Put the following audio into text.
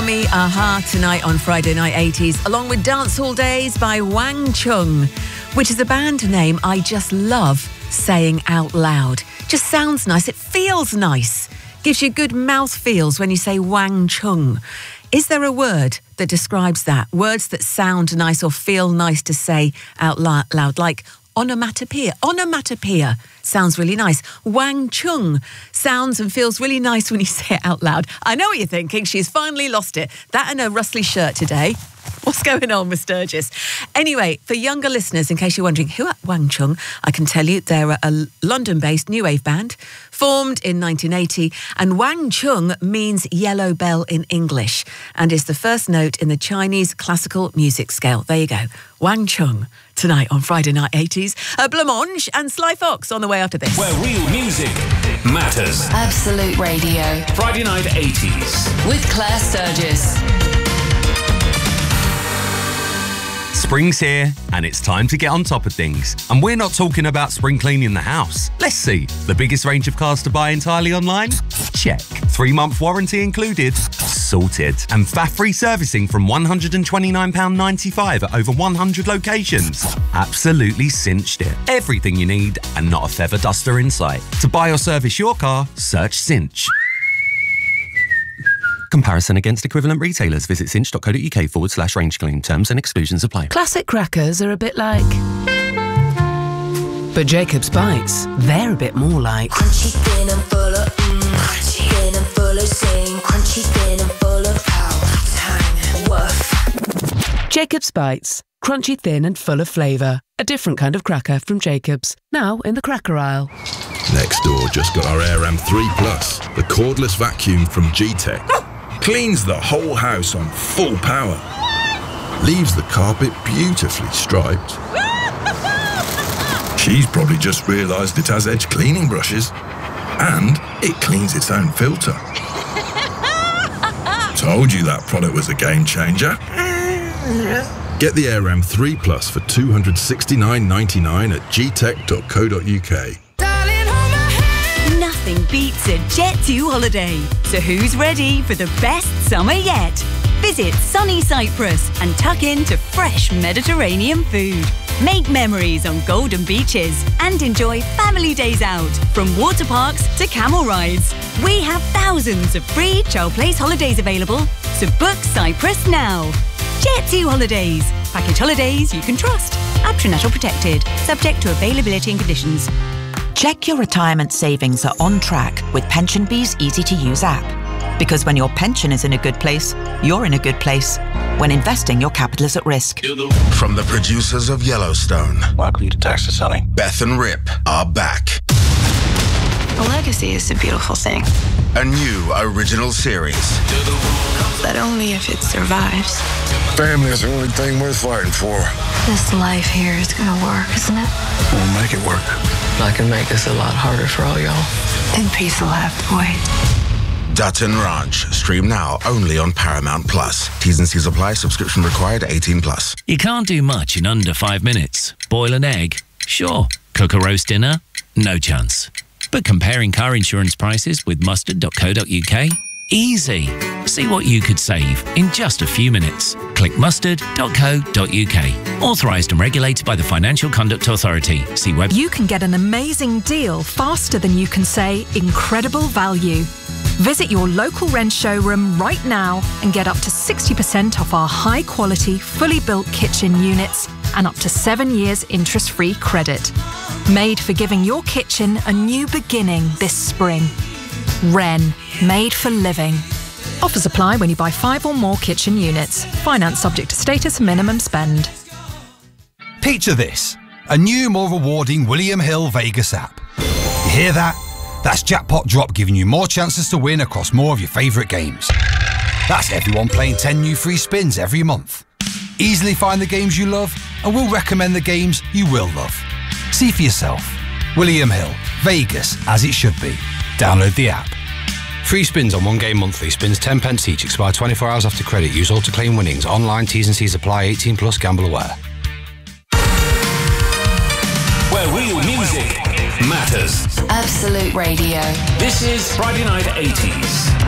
Me, Aha, tonight on Friday Night 80s, along with Dancehall Days by Wang Chung, which is a band name I just love saying out loud. Just sounds nice. It feels nice. Gives you good mouth feels when you say Wang Chung. Is there a word that describes that? Words that sound nice or feel nice to say out loud, like onomatopoeia. Onomatopoeia sounds really nice. Wang Chung sounds and feels really nice when you say it out loud. I know what you're thinking. She's finally lost it. That and her rustly shirt today. What's going on with Sturgis? Anyway, for younger listeners, in case you're wondering who are Wang Chung, I can tell you they're a London-based new wave band formed in 1980, and Wang Chung means yellow bell in English and is the first note in the Chinese classical music scale. There you go. Wang Chung tonight on Friday Night 80s. Blancmange and Sly Fox on the way after this. Where real music matters. Absolute Radio. Friday Night 80s. With Claire Sturgis. Spring's here, and it's time to get on top of things. And we're not talking about spring cleaning the house. Let's see. The biggest range of cars to buy entirely online? Check. 3-month warranty included? Sorted. And VAT-free servicing from £129.95 at over 100 locations? Absolutely cinched it. Everything you need and not a feather duster in sight. To buy or service your car, search Cinch. Comparison against equivalent retailers. Visit cinch.co.uk/range claim. Terms and exclusions apply. Classic crackers are a bit like... But Jacob's Bites, they're a bit more like... Crunchy, thin and full of crunchy, thin and full of zing. Crunchy, thin and full of power, tang, woof. Jacob's Bites, crunchy, thin and full of flavour. A different kind of cracker from Jacob's. Now in the cracker aisle. Next door just got our AirAm 3 Plus, the cordless vacuum from G-Tech. Cleans the whole house on full power. Leaves the carpet beautifully striped. She's probably just realised it has edge cleaning brushes. And it cleans its own filter. Told you that product was a game changer. Get the AirAm 3 Plus for $269.99 at gtech.co.uk. Nothing beats a Jet2 holiday. So who's ready for the best summer yet? Visit sunny Cyprus and tuck into fresh Mediterranean food. Make memories on golden beaches and enjoy family days out, from water parks to camel rides. We have thousands of free child place holidays available, so book Cyprus now. Jet2 Holidays. Package holidays you can trust. Abtranetal protected. Subject to availability and conditions. Check your retirement savings are on track with PensionBee's easy-to-use app. Because when your pension is in a good place, you're in a good place. When investing, your capital is at risk. From the producers of Yellowstone, likely to tax the selling, Beth and Rip are back. A legacy is a beautiful thing. A new original series. But only if it survives. Family is the only thing worth fighting for. This life here is gonna work, isn't it? We'll make it work. I can make this a lot harder for all y'all. Then peace will have to wait. Dutton Ranch. Stream now only on Paramount Plus. T's and C's apply. Subscription required. 18+. You can't do much in under 5 minutes. Boil an egg? Sure. Cook a roast dinner? No chance. But comparing car insurance prices with mustard.co.uk? Easy. See what you could save in just a few minutes. Click mustard.co.uk. Authorised and regulated by the Financial Conduct Authority. See web. You can get an amazing deal faster than you can say incredible value. Visit your local Wrench showroom right now and get up to 60% off our high-quality, fully built kitchen units and up to 7 years interest-free credit. Made for giving your kitchen a new beginning this spring. Wren, made for living. Offers apply when you buy 5 or more kitchen units. Finance subject to status and minimum spend. Picture this, a new, more rewarding William Hill Vegas app. You hear that? That's Jackpot Drop giving you more chances to win across more of your favourite games. That's everyone playing 10 new free spins every month. Easily find the games you love and we'll recommend the games you will love. See for yourself. William Hill, Vegas as it should be. Download the app. Free spins on 1 game monthly. Spins 10 pence each. Expire 24 hours after credit. Use all to claim winnings. Online T's and C's apply. 18+. Gamble aware. Where real music matters. Absolute Radio. This is Friday Night 80s.